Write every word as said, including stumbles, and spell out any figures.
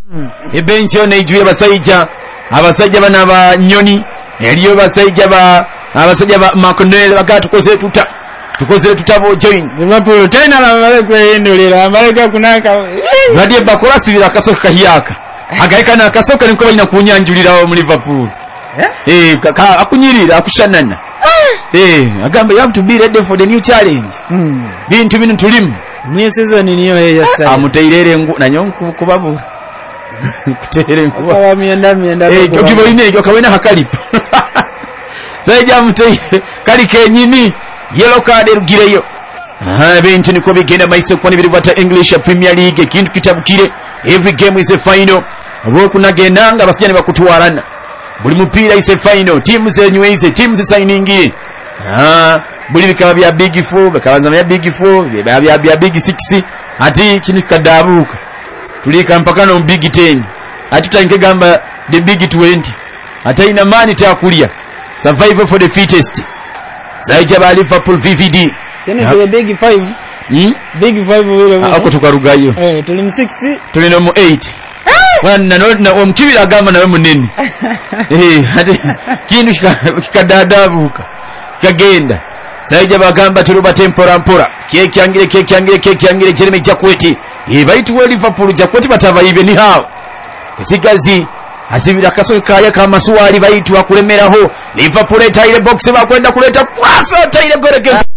ebenchi ono ijwire basajja abasajja bana abanyoni eriyo basajja ba abasajja ba McNeil bakati tukoze tuta tukoze tutabo join Liverpool tena na mabale kwendolera amaleka kunaka badye bakola sibira kasoka kahiyaka agaika na kasoka niko balina kunyanjulira mu Liverpool eh eh akunyirira akushanana eh agamba you have to be ready for the new challenge mm bintu bino tulimu new season niyo ya style amuteirere ngu nanyonku kubabu kutere ngu kwa mienda mienda eh kiboine kawena hakalipo Saija muteire kali kenyini yellow card erugireyo aha bintu niko bigenda maise kwa nibiri bata English Premier League kintu kitabukire every game is a final abo kunagendanga basijani bakutwarana buli mupira is a final teams zenyweze teams signing ah buli bikaba bya big four bakabanza bya big four bya bya bya big six ati kintu kadabuka tulika mpaka no big ten ati tanke gamba the big twenty ata ina mani takulia survival for the fittest Saija ba Liverpool V V D tena the big five hmm big five wile ako tukarugayo eh tuli mu six tuli no mu eight wana no na omkibira gamba nawe munene eh ati kintu kikadadabuka kagenda Saija bagamba turuba tempora mpora keke yangire keke yangire keke yangire Jeremy Jakweti e baitu we Liverpool Jakweti batava ibe ni hao esigazi asibira kasoke kaya kama suwali baitu akulemeraho Liverpool etaire box bakwenda kuleta kwasa etaire goreke